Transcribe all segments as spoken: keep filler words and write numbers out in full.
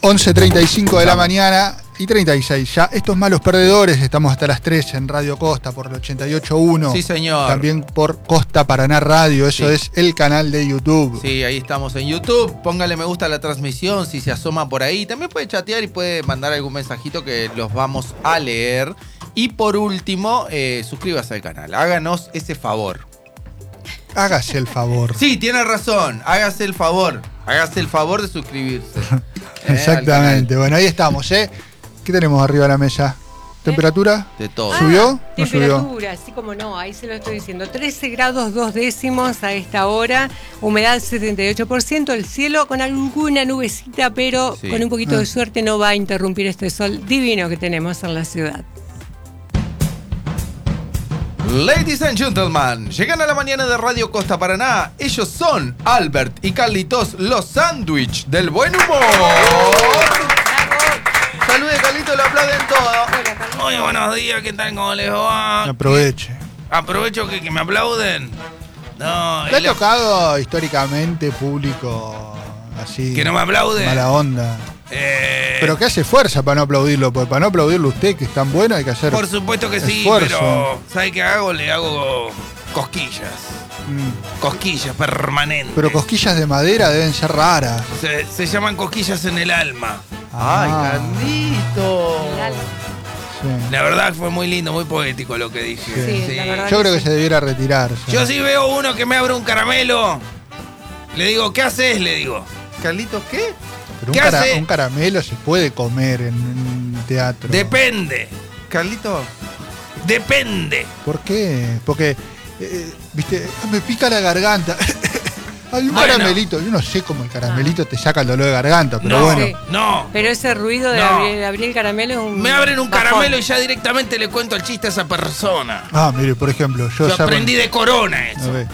once treinta y cinco de la mañana y treinta y seis ya. Estos malos perdedores, estamos hasta las tres en Radio Costa por el ochenta y ocho punto uno. Sí, señor. También por Costa Paraná Radio, eso Sí. es el canal de YouTube. Sí, ahí estamos en YouTube. Póngale me gusta a la transmisión si se asoma por ahí. También puede chatear y puede mandar algún mensajito que los vamos a leer. Y por último, eh, suscríbase al canal. Háganos ese favor. Hágase el favor. Sí, tiene razón. Hágase el favor. Hágase el favor de suscribirse. Eh, Exactamente. Bueno, ahí estamos, ¿eh? ¿Qué tenemos arriba de la mesa? ¿Temperatura? De todo. ¿Subió? Ah, ¿No subió? temperatura, sí como no, ahí se lo estoy diciendo. trece grados dos décimos a esta hora, humedad setenta y ocho por ciento, el cielo con alguna nubecita, pero Sí. con un poquito Ah. de suerte no va a interrumpir este sol divino que tenemos en la ciudad. Ladies and gentlemen, llegan a la mañana de Radio Costa Paraná. Ellos son Albert y Carlitos, los sándwich del buen humor. Salude, Carlitos, lo aplauden todo. Muy buenos días, ¿qué tal? ¿Cómo les va? Aproveche. Aprovecho que, que me aplauden. No, ¿Le ha y la- tocado históricamente público así? que no me aplauden. Mala onda. Eh, Pero que hace fuerza para no aplaudirlo, porque para no aplaudirlo usted, que es tan bueno, hay que hacer. por supuesto que sí, esfuerzo. pero ¿sabe qué hago? Le hago cosquillas. Mm. Cosquillas permanentes. Pero cosquillas de madera deben ser raras. Se, se llaman cosquillas en el alma. Ah. Carlito! Sí. La verdad fue muy lindo, muy poético lo que dije. Sí, la verdad. Yo creo que se debiera retirar. ya. Yo sí veo uno que me abre un caramelo. Le digo, ¿qué haces? Le digo. Carlitos, ¿qué? Pero un, ¿Qué cara- hace? un caramelo se puede comer en un teatro. Depende. Carlito, depende. ¿Por qué? Porque, eh, viste, me pica la garganta. Hay un Bueno. caramelito. Yo no sé cómo el caramelito te saca el dolor de garganta, pero No, bueno. Sí. no. Pero ese ruido de, No. abrir, de abrir el caramelo es un Me abren un bajón. caramelo y ya directamente le cuento el chiste a esa persona. Ah, mire, por ejemplo, yo, Yo saco, aprendí de Corona a eso. ver,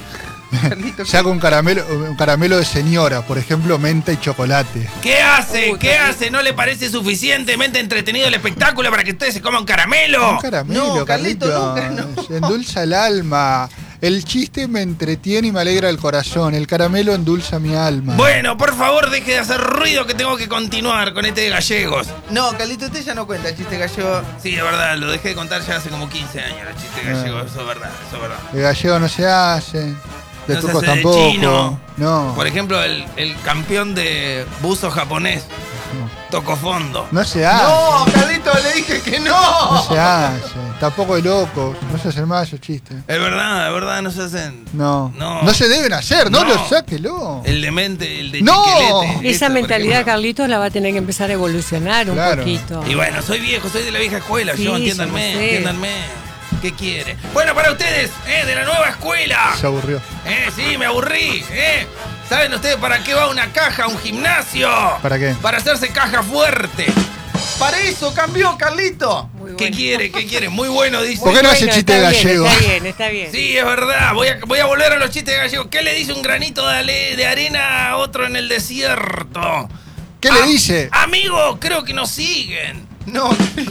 saco un caramelo, un caramelo de señora, por ejemplo, menta y chocolate. ¿Qué hace? Uy, ¿Qué qué hace? ¿No le parece suficientemente entretenido el espectáculo para que ustedes se coman caramelo? Un caramelo, No, Carlito, Carlito. nunca, no. Endulza el alma. El chiste me entretiene y me alegra el corazón. El caramelo endulza mi alma. Bueno, por favor, deje de hacer ruido que tengo que continuar con este de gallegos. No, Carlito, usted ya no cuenta el chiste gallego. Sí, es verdad, lo dejé de contar ya hace como quince años el chiste gallego. Ah. Eso es verdad, eso es verdad. De gallego no se hace. De No se turcos hace de tampoco. chino. No. Por ejemplo, el, el campeón de buzo japonés tocó fondo. No se hace. No, Carlito, le dije que no. No se hace. Tampoco de locos. No se hacen más esos chistes. Es verdad, es verdad, no se hacen. No. No. No se deben hacer. No, No. lo sáquelo. El demente, el de ¡No! chiquelete. Esa eso, por mentalidad, ejemplo. Carlitos, la va a tener que empezar a evolucionar un Claro. poquito. Y bueno, soy viejo, soy de la vieja escuela, Sí, yo, yo entiéndanme, lo sé. entiéndanme. ¿Qué quiere? Bueno, para ustedes, eh, de la nueva escuela. Se aburrió. Eh, sí, me aburrí, eh. ¿Saben ustedes para qué va una caja, un gimnasio? ¿Para qué? Para hacerse caja fuerte. Para eso cambió, Carlito. Muy ¿Qué bueno. quiere? ¿Qué quiere? Muy bueno, dice. ¿Por qué no hace Bueno, chiste está gallego? Bien, está bien, está bien. Sí, es verdad. Voy a, voy a volver a los chistes gallegos. ¿Qué le dice un granito de, ale- de arena a otro en el desierto? ¿Qué le Am- dice? Amigo, creo que nos siguen. No,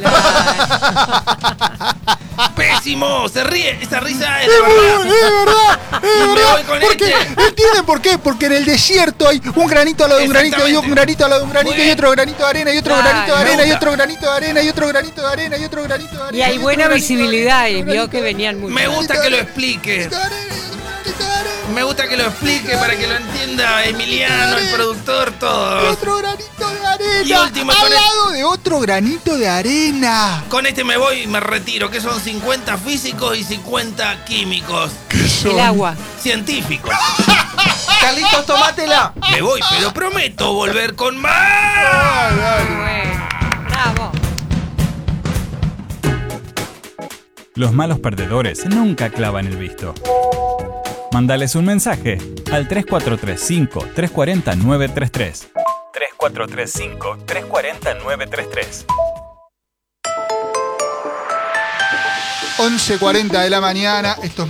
pésimo. Se ríe. Esa risa es de Es verdad, verdad. es verdad, es Me verdad. voy con ¿Por qué? este. ¿Entienden por qué? Porque en el desierto hay un granito al lado de un granito y un Exactamente. granito al lado de un granito Muy y bien. otro granito de arena y otro Claro. granito de Me arena y gusta. otro granito de arena y otro granito de arena y otro granito de arena. Y hay otro buena granito de visibilidad arena, y otro vio granito que de venían mucho. Me gusta que lo explique. granito de arena, otro granito de arena, Me gusta que lo explique para que lo entienda Emiliano, el productor, todos. otro granito de arena Y último, al con el- lado de otro granito de arena. Con este me voy y me retiro, que son cincuenta físicos y cincuenta químicos. ¿Qué son? El agua. Científicos. Carlitos, tomátela. Me voy, pero prometo volver con más. Bueno, bravo. Los malos perdedores nunca clavan el visto. Mándales un mensaje al tres cuatro tres cinco, tres cuatro cero, nueve tres tres. tres cuatro tres cinco, tres cuatro cero, nueve tres tres. once cuarenta de la mañana. Estos